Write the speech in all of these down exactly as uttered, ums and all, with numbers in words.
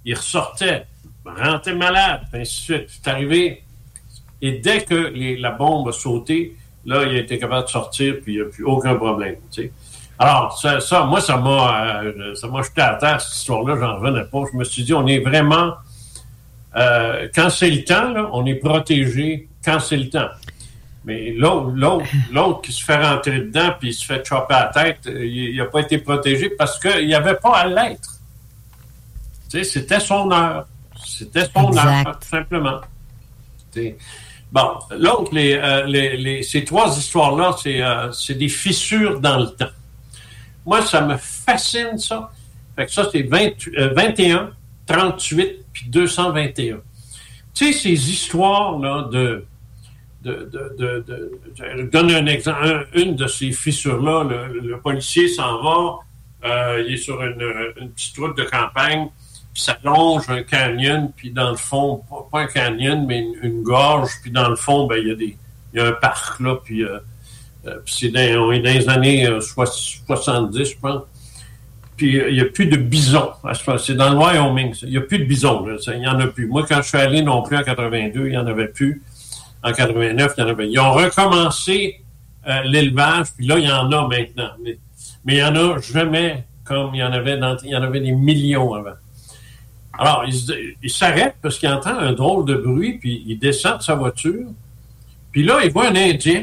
il ressortait, rentrait malade, ainsi de suite. C'est arrivé. Et dès que les, la bombe a sauté, là, il a été capable de sortir, puis il n'y a plus aucun problème. Tu sais. Alors, ça, ça, moi, ça m'a, euh, ça m'a jeté à terre, cette histoire-là, j'en revenais pas. Je me suis dit, on est vraiment... Euh, quand c'est le temps, là, on est protégé quand c'est le temps. Mais l'autre, l'autre, l'autre qui se fait rentrer dedans, puis il se fait chopper à la tête, il n'a pas été protégé parce qu'il n'y avait pas à l'être. Tu sais, c'était son heure. C'était son exact. heure, tout simplement. T'sais. Bon, l'autre, les, euh, les, les, ces trois histoires-là, c'est, euh, c'est des fissures dans le temps. Moi, ça me fascine, ça. Fait que ça, c'est vingt, euh, vingt et un, trente-huit, puis deux cent vingt et un. Tu sais, ces histoires-là de... de, de, de, de, de je donne un exemple. Un, une de ces fissures-là, le, le policier s'en va, euh, il est sur une, une petite route de campagne, puis ça longe un canyon, puis dans le fond, pas, pas un canyon, mais une, une gorge, puis dans le fond, ben il y a des, il y a un parc là, puis, euh, euh, puis c'est dans, on est dans les années euh, soixante-dix, je pense. Puis il n'y a plus de bisons. C'est dans le Wyoming. Il n'y a plus de bisons. Il n'y en a plus. Moi, quand je suis allé non plus en quatre-vingt-deux, il n'y en avait plus. En quatre-vingt-neuf, il y en avait. Ils ont recommencé euh, l'élevage, puis là, il y en a maintenant. Mais, mais il n'y en a jamais comme il y en avait dans, il y en avait des millions avant. Alors, il, il s'arrête parce qu'il entend un drôle de bruit, puis il descend de sa voiture. Puis là, il voit un Indien,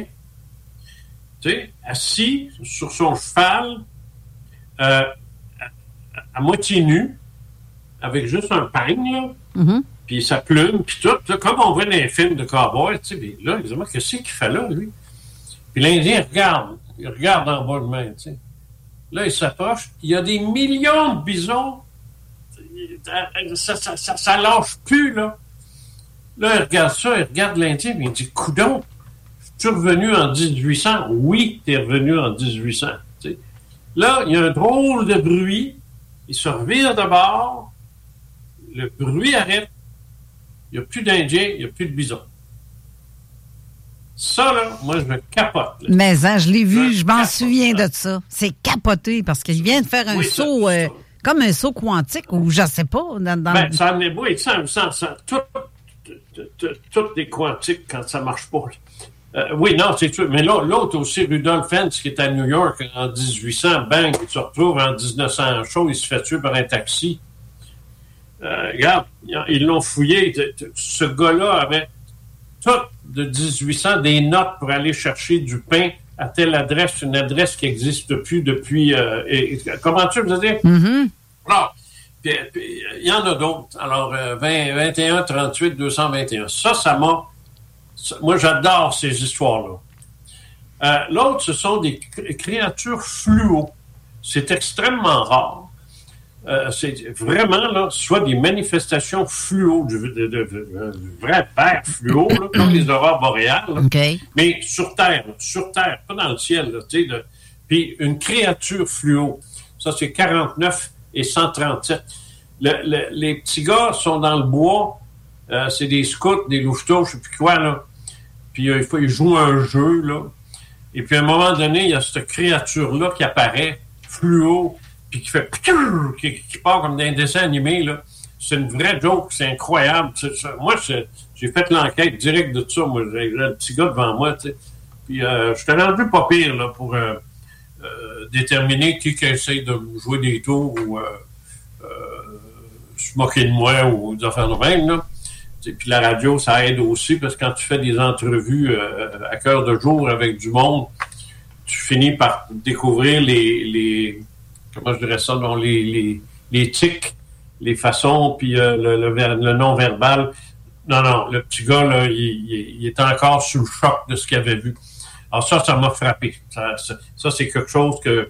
tu sais, assis sur son cheval, euh, à, à moitié nu, avec juste un peigne, là, mm-hmm. puis sa plume, puis tout, là, comme on voit dans les films de cowboys, tu sais, puis là, il dit, mais qu'est-ce qu'il fait là, lui? Puis l'Indien regarde, il regarde en bas de main, tu sais. Là, il s'approche, il y a des millions de bisons, ça, ça, ça, ça lâche plus, là. Là, il regarde ça, il regarde l'Indien, puis il dit, coudonc, es-tu revenu en dix-huit cents? Oui, t'es revenu en dix-huit cents, tu sais. Là, il y a un drôle de bruit, il se revire de bord, le bruit arrête, il n'y a plus d'Indiens, il n'y a plus de bisons. Ça, là, moi, je me capote. Là. Mais hein, je l'ai vu, je, je m'en capote, souviens là. de ça. C'est capoté parce qu'il vient de faire un oui, saut, ça, euh, ça. comme un saut quantique, ou je ne sais pas. Dans, dans Ben, le... ça en est beau, et ça, ça, ça, tout, tout, tout, tout des quantiques quand ça ne marche pas. Euh, oui, non, c'est sûr. Mais là, l'autre aussi, Rudolph Hentz, qui est à New York en dix-huit cents, bang, il se retrouve en dix-neuf cents chaud, il se fait tuer par un taxi. Euh, regarde, ils l'ont fouillé. Ce gars-là avait tout de dix-huit cents des notes pour aller chercher du pain à telle adresse, une adresse qui n'existe plus depuis... Euh, et, et, comment tu veux dire? Mm-hmm. Alors, puis, puis, il y en a d'autres. Alors, euh, vingt, vingt et un, trente-huit, deux cent vingt et un. Ça, ça m'a... Ça, moi, j'adore ces histoires-là. Euh, l'autre, ce sont des créatures fluo. C'est extrêmement rare. Euh, c'est vraiment, là, soit des manifestations fluo, du, de, de, de, de, de vrai vert fluo, là, comme les aurores boréales, là, okay. mais sur Terre, là, sur Terre, pas dans le ciel, là, tu sais, de, puis une créature fluo. Ça, c'est quarante-neuf et cent trente-sept. Le, le, les petits gars sont dans le bois, euh, c'est des scouts, des louveteaux, je sais plus quoi, là. Puis euh, il faut ils jouent un jeu, là. Et puis à un moment donné, il y a cette créature-là qui apparaît, fluo, puis qui fait qui, qui part comme dans un dessin animé, là. C'est une vraie joke, c'est incroyable. C'est, c'est, moi, c'est, j'ai fait l'enquête directe de ça. Moi, j'ai, j'ai le petit gars devant moi, tu sais. Puis euh, je t'ai rendu pas pire, là, pour euh, euh, déterminer qui, qui essaye de jouer des tours ou euh, euh, se moquer de moi ou des affaires de même, là. Puis la radio, ça aide aussi, parce que quand tu fais des entrevues euh, à cœur de jour avec du monde, tu finis par découvrir les... les comment je dirais ça, non, les, les, les tics, les façons, puis euh, le, le, le non-verbal. Non, non, le petit gars, là, il, il, il est encore sous le choc de ce qu'il avait vu. Alors ça, ça m'a frappé. Ça, ça, ça c'est quelque chose que,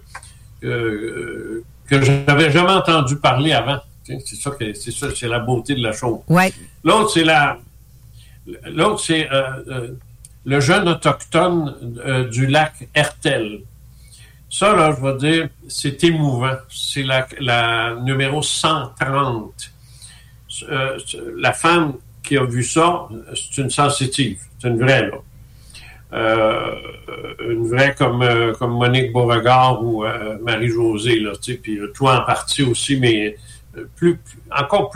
que, que je n'avais jamais entendu parler avant. C'est ça, que, c'est ça, c'est la beauté de la chose. Ouais. L'autre, c'est la... L'autre, c'est euh, euh, le jeune autochtone euh, du lac Hertel. Ça, là, je vais dire, c'est émouvant. C'est la, la numéro cent trente. Euh, la femme qui a vu ça, c'est une sensitive. C'est une vraie, là. Euh, une vraie comme, euh, comme Monique Beauregard ou euh, Marie-Josée, là, tu sais, puis toi en partie aussi, mais plus, plus encore plus